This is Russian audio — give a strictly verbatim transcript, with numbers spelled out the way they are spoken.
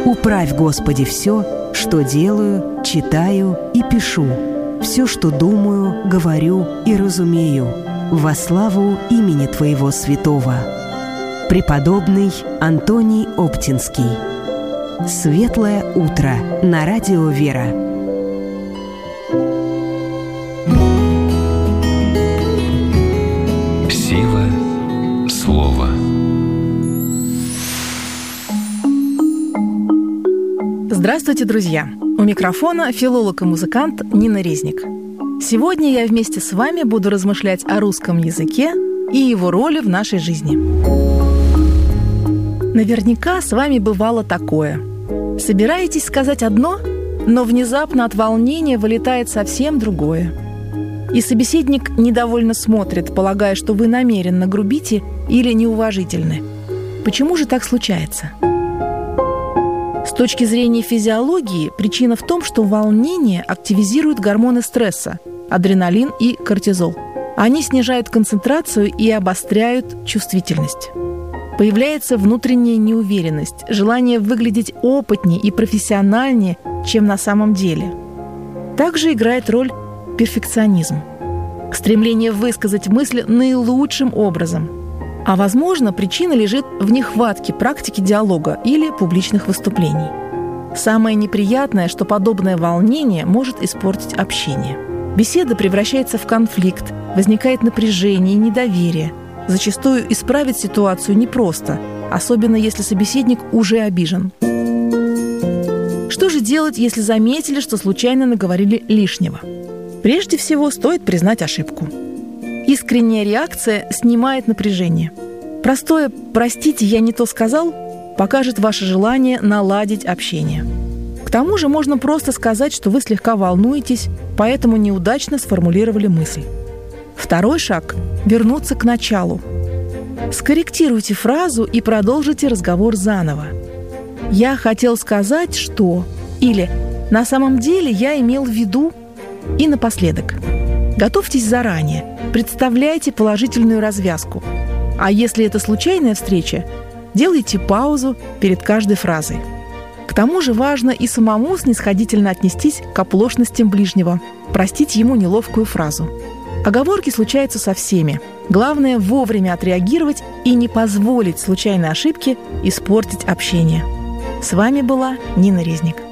Управь, Господи, все, что делаю, читаю и пишу, все, что думаю, говорю и разумею, во славу имени Твоего святого. Преподобный Антоний Оптинский. Светлое утро на радио «Вера». Сила слова. Здравствуйте, друзья! У микрофона филолог и музыкант Нина Резник. Сегодня я вместе с вами буду размышлять о русском языке и его роли в нашей жизни. Наверняка с вами бывало такое. Собираетесь сказать одно, но внезапно от волнения вылетает совсем другое. И собеседник недовольно смотрит, полагая, что вы намеренно грубите или неуважительны. Почему же так случается? С точки зрения физиологии, причина в том, что волнение активизирует гормоны стресса – адреналин и кортизол. Они снижают концентрацию и обостряют чувствительность. Появляется внутренняя неуверенность, желание выглядеть опытнее и профессиональнее, чем на самом деле. Также играет роль перфекционизм. Стремление высказать мысли наилучшим образом. А, возможно, причина лежит в нехватке практики диалога или публичных выступлений. Самое неприятное, что подобное волнение может испортить общение. Беседа превращается в конфликт, возникает напряжение и недоверие. Зачастую исправить ситуацию непросто, особенно если собеседник уже обижен. Что же делать, если заметили, что случайно наговорили лишнего? Прежде всего, стоит признать ошибку. Искренняя реакция снимает напряжение. Простое «простите, я не то сказал» покажет ваше желание наладить общение. К тому же можно просто сказать, что вы слегка волнуетесь, поэтому неудачно сформулировали мысль. Второй шаг – вернуться к началу. Скорректируйте фразу и продолжите разговор заново. «Я хотел сказать, что…» или «На самом деле я имел в виду…» И напоследок. Готовьтесь заранее, представляйте положительную развязку. А если это случайная встреча, делайте паузу перед каждой фразой. К тому же важно и самому снисходительно отнестись к оплошностям ближнего, простить ему неловкую фразу. Оговорки случаются со всеми. Главное вовремя отреагировать и не позволить случайной ошибке испортить общение. С вами была Нина Резник.